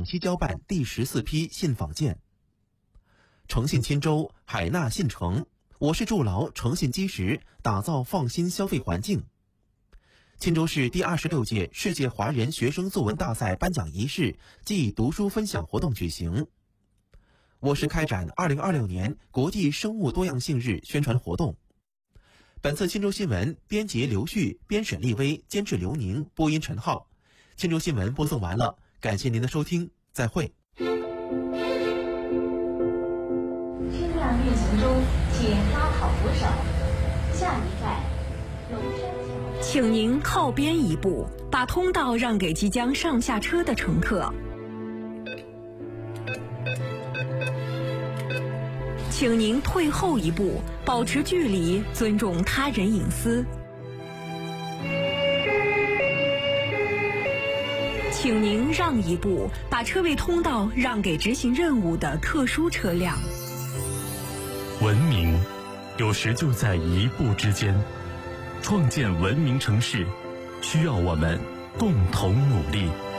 期交办第14批信访件。诚信钦州，海纳信诚，我市筑牢诚信基石，打造放心消费环境。钦州市第26届世界华人学生作文大赛颁奖仪式暨读书分享活动举行。我市开展2026年国际生物多样性日宣传活动。本次钦州新闻编辑刘旭，编审厉薇，监制刘宁，播音陈浩。钦州新闻播送完了，感谢您的收听，再会。 轻量运行中，请拉好扶手。下一站，龙山桥。 请您靠边一步，把通道让给即将上下车的乘客。请您退后一步，保持距离，尊重他人隐私。请您让一步，把车位通道让给执行任务的特殊车辆。 文明有时就在一步之间，创建文明城市需要我们共同努力。